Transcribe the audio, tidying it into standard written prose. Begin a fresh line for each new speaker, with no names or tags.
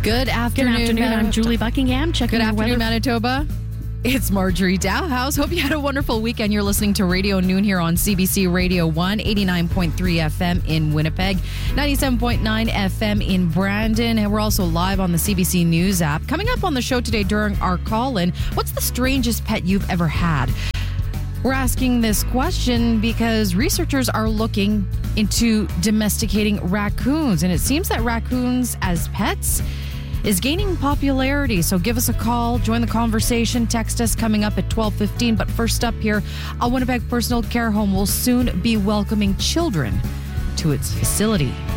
Good afternoon.
I'm Julie Buckingham. Checking
Good
the
afternoon,
weather.
Manitoba. It's Marjorie Dowhouse. Hope you had a wonderful weekend. You're listening to Radio Noon here on CBC Radio 1, 89.3 FM in Winnipeg, 97.9 FM in Brandon, and we're also live on the CBC News app. Coming up on the show today during our call-in, what's the strangest pet you've ever had? We're asking this question because researchers are looking into domesticating raccoons, and it seems that raccoons as pets is gaining popularity. So give us a call, join the conversation, text us coming up at 12:15. But first up here, a Winnipeg Personal Care Home will soon be welcoming children to its facility.